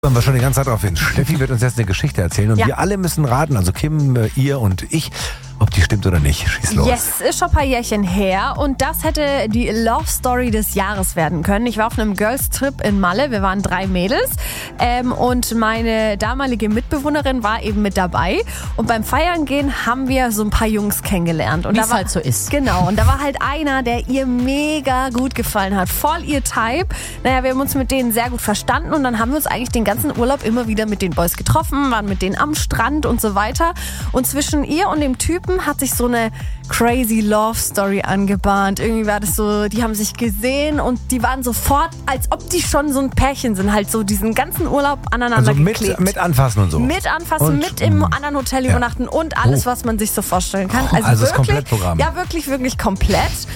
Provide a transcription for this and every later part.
Haben wir schon die ganze Zeit drauf hin. Steffi wird uns jetzt eine Geschichte erzählen und wir alle müssen raten, also Kim, ihr und ich, ob die stimmt oder nicht. Schieß los. Yes, ist schon ein paar Jährchen her und das hätte die Love Story des Jahres werden können. Ich war auf einem Girls Trip in Malle, wir waren 3 Mädels und meine damalige Mitbewohnerin war eben mit dabei und beim Feiern gehen haben wir so ein paar Jungs kennengelernt. Und wie es halt so ist. Genau, und da war halt einer, der ihr mega gut gefallen hat, voll ihr Type. Naja, wir haben uns mit denen sehr gut verstanden und dann haben wir uns eigentlich den ganzen Urlaub immer wieder mit den Boys getroffen, waren mit denen am Strand und so weiter. Und zwischen ihr und dem Typen hat sich so eine crazy Love Story angebahnt. Irgendwie war das so, die haben sich gesehen und die waren sofort, als ob die schon so ein Pärchen sind, halt so diesen ganzen Urlaub aneinander geklebt. Mit anfassen und so. Mit anfassen, und mit im anderen Hotel übernachten und alles, was man sich so vorstellen kann. Also wirklich, das Komplettprogramm. Ja, wirklich, wirklich komplett.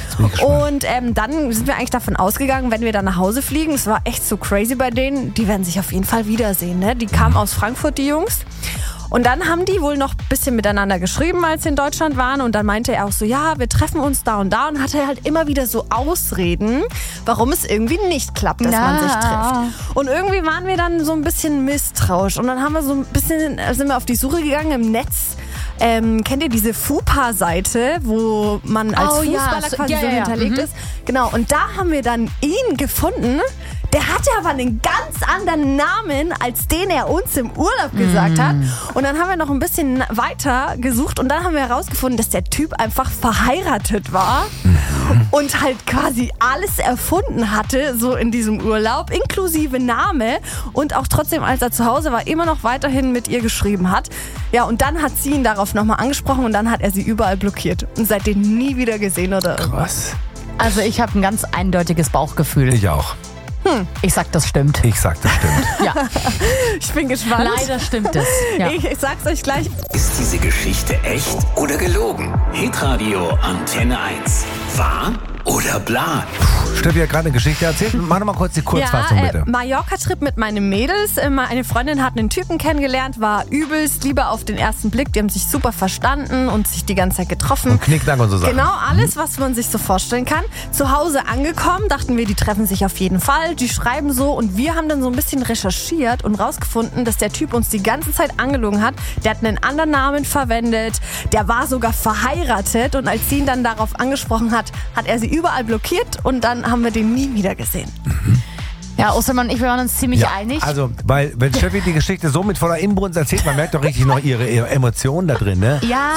Und dann sind wir eigentlich davon ausgegangen, wenn wir dann nach Hause fliegen, es war echt so crazy bei denen, die werden sich auf jeden Fall wiedersehen. Ne? Die kamen aus Frankfurt, die Jungs. Und dann haben die wohl noch ein bisschen miteinander geschrieben, als sie in Deutschland waren. Und dann meinte er auch so, ja, wir treffen uns da und da. Und hatte halt immer wieder so Ausreden, warum es irgendwie nicht klappt, dass man sich trifft. Und irgendwie waren wir dann so ein bisschen misstrauisch. Und dann haben wir so ein bisschen, sind wir auf die Suche gegangen im Netz. Kennt ihr diese FUPA-Seite, wo man als Fußballer quasi so hinterlegt ist? Genau, und da haben wir dann ihn gefunden. Der hatte aber einen ganz anderen Namen, als den er uns im Urlaub gesagt hat. Und dann haben wir noch ein bisschen weiter gesucht und dann haben wir herausgefunden, dass der Typ einfach verheiratet war und halt quasi alles erfunden hatte, so in diesem Urlaub, inklusive Name und auch trotzdem, als er zu Hause war, immer noch weiterhin mit ihr geschrieben hat. Ja, und dann hat sie ihn darauf nochmal angesprochen und dann hat er sie überall blockiert und seitdem nie wieder gesehen oder irgendwas. Krass. Also ich habe ein ganz eindeutiges Bauchgefühl. Ich auch. Ich sag, das stimmt. Ich sag, das stimmt. Ja. Ich bin gespannt. Leider stimmt es. Ja. Ich sag's euch gleich. Ist diese Geschichte echt oder gelogen? Hitradio Antenne 1. Wahr oder bla? Steffi hat gerade eine Geschichte erzählt. Mach noch mal kurz die Kurzfassung, bitte. Mallorca-Trip mit meinen Mädels. Eine Freundin hat einen Typen kennengelernt, war übelst lieber auf den ersten Blick. Die haben sich super verstanden und sich die ganze Zeit getroffen. Und Knickknack und so Sachen. Genau, alles, was man sich so vorstellen kann. Zu Hause angekommen, dachten wir, die treffen sich auf jeden Fall. Die schreiben so und wir haben dann so ein bisschen recherchiert und rausgefunden, dass der Typ uns die ganze Zeit angelogen hat. Der hat einen anderen Namen verwendet. Der war sogar verheiratet und als sie ihn dann darauf angesprochen hat, hat er sie überall blockiert und dann haben wir den nie wieder gesehen. Ja, Ostermann und ich, wir waren uns ziemlich einig. Also, weil wenn Steffi die Geschichte so mit voller Inbrunst erzählt, man merkt doch richtig noch ihre Emotionen da drin, ne? Ja,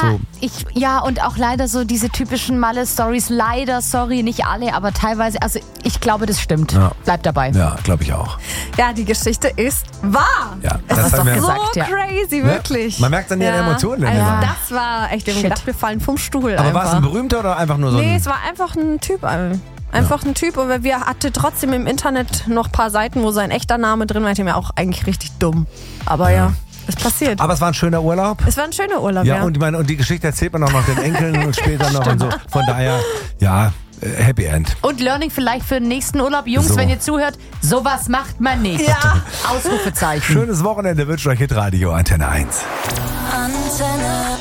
so. Und auch leider so diese typischen Malle-Stories. Leider, sorry, nicht alle, aber teilweise. Also ich glaube, das stimmt. Ja. Bleib dabei. Ja, glaube ich auch. Ja, die Geschichte ist wahr. Ja, es das ist doch haben wir gesagt, crazy, wirklich. Man merkt dann ihre Emotionen. Also immer. das war echt, ich habe gedacht, wir fallen vom Stuhl. Aber war es ein berühmter oder einfach nur so ein... Nee, es war einfach ein Typ. Einfach ein Typ, aber wir hatten trotzdem im Internet noch ein paar Seiten, wo sein echter Name drin war. Ich dachte mir auch eigentlich richtig dumm. Aber ja, es passiert. Aber es war ein schöner Urlaub. Es war ein schöner Urlaub, ja. Und die Geschichte erzählt man auch noch den Enkeln und später noch und so. Von daher, ja, Happy End. Und Learning vielleicht für den nächsten Urlaub. Jungs, wenn ihr zuhört, sowas macht man nicht. Ja. Ausrufezeichen. Schönes Wochenende wünscht euch Hitradio Antenne 1. Antenne 1.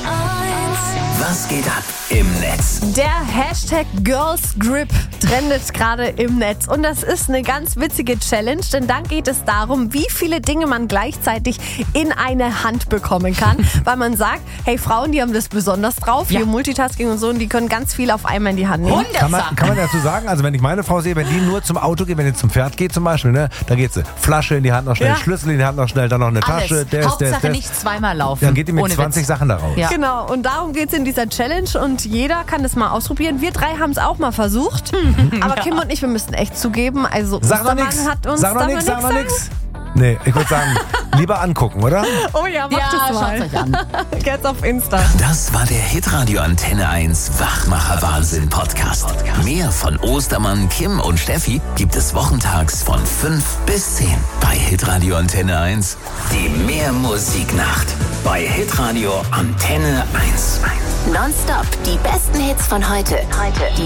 Was geht ab im Netz? Der Hashtag GirlsGrip trendet gerade im Netz. Und das ist eine ganz witzige Challenge, denn dann geht es darum, wie viele Dinge man gleichzeitig in eine Hand bekommen kann. Weil man sagt, hey, Frauen, die haben das besonders drauf, hier Multitasking und so, und die können ganz viel auf einmal in die Hand nehmen. Kann man dazu sagen, also wenn ich meine Frau sehe, wenn die nur zum Auto geht, wenn die zum Pferd geht zum Beispiel, ne, da geht sie Flasche in die Hand noch schnell, Schlüssel in die Hand noch schnell, dann noch eine Tasche. Hauptsache nicht zweimal laufen. Dann geht die mit 20 Sachen da raus. Ja. Genau, und darum geht es in dieser Challenge und jeder kann das mal ausprobieren. Wir 3 haben es auch mal versucht, aber Kim und ich, wir müssen echt zugeben, also Sag noch nichts. Sag noch nichts. Nee, ich würde sagen, lieber angucken, oder? Oh ja, macht es mal. Schaut euch an. Jetzt auf Insta. Das war der Hitradio Antenne 1 Wachmacher-Wahnsinn Podcast. Mehr von Ostermann, Kim und Steffi gibt es wochentags von 5 bis 10 bei Hitradio Antenne 1. Die Mehrmusiknacht bei Hitradio Antenne 1. Nonstop die besten Hits von heute. Die